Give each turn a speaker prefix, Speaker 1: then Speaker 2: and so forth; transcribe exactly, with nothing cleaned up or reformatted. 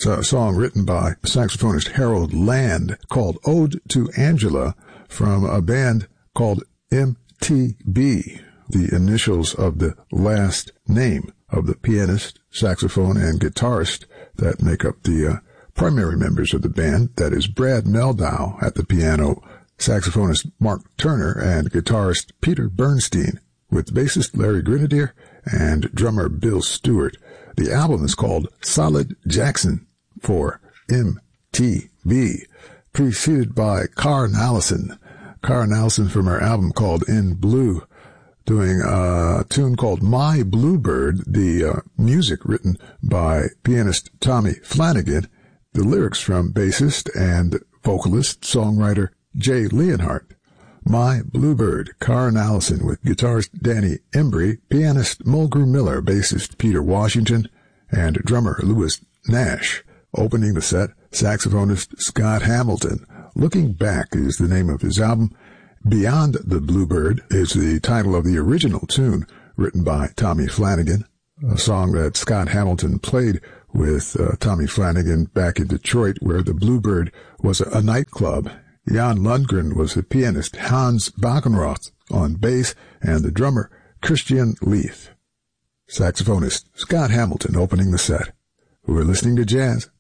Speaker 1: a song written by saxophonist Harold Land called Ode to Angela from a band called M T B, the initials of the last name of the pianist, saxophone, and guitarist that make up the uh, primary members of the band. That is Brad Meldow at the piano, saxophonist Mark Turner, and guitarist Peter Bernstein, with bassist Larry Grenadier and drummer Bill Stewart. The album is called Solid Jackson for M T B, preceded by Carn Allison. Carn Allison from her album called In Blue, doing a tune called My Bluebird, the uh, music written by pianist Tommy Flanagan, the lyrics from bassist and vocalist, songwriter Jay Leonhardt. My Bluebird, Carn Allison, with guitarist Danny Embry, pianist Mulgrew Miller, bassist Peter Washington, and drummer Louis Nash. Opening the set, saxophonist Scott Hamilton. Looking Back is the name of his album. Beyond the Bluebird is the title of the original tune written by Tommy Flanagan, a song that Scott Hamilton played with uh, Tommy Flanagan back in Detroit, where the Bluebird was a, a nightclub. Jan Lundgren was the pianist, Hans Backenroth on bass, and the drummer, Christian Leith. Saxophonist Scott Hamilton opening the set. We're listening to jazz